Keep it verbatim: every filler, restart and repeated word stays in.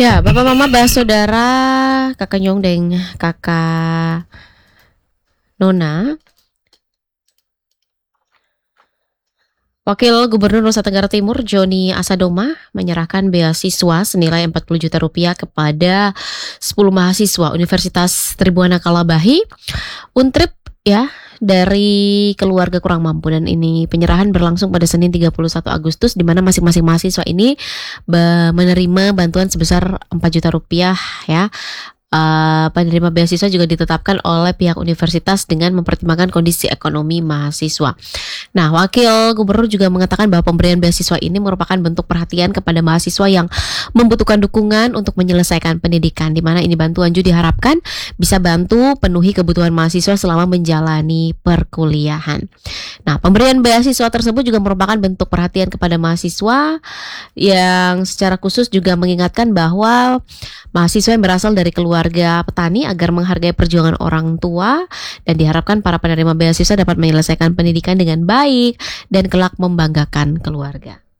Ya, Bapak Mama Bah Saudara, Kakak Nyongdeng, Kakak Nona. Wakil Gubernur Nusa Tenggara Timur Joni Asadoma menyerahkan beasiswa senilai empat puluh juta rupiah kepada sepuluh mahasiswa Universitas Tribhuwana Kalabahi Untrip ya dari keluarga kurang mampu, dan ini penyerahan berlangsung pada Senin tiga puluh satu Agustus di mana masing-masing mahasiswa ini menerima bantuan sebesar empat juta rupiah ya. Uh, penerima beasiswa juga ditetapkan oleh pihak universitas dengan mempertimbangkan kondisi ekonomi mahasiswa. Nah, Wakil Gubernur juga mengatakan bahwa pemberian beasiswa ini merupakan bentuk perhatian kepada mahasiswa yang membutuhkan dukungan untuk menyelesaikan pendidikan, di mana ini bantuan juga diharapkan bisa bantu penuhi kebutuhan mahasiswa selama menjalani perkuliahan. Nah, pemberian beasiswa tersebut juga merupakan bentuk perhatian kepada mahasiswa yang secara khusus juga mengingatkan bahwa mahasiswa yang berasal dari keluarga petani agar menghargai perjuangan orang tua, dan diharapkan para penerima beasiswa dapat menyelesaikan pendidikan dengan baik dan kelak membanggakan keluarga.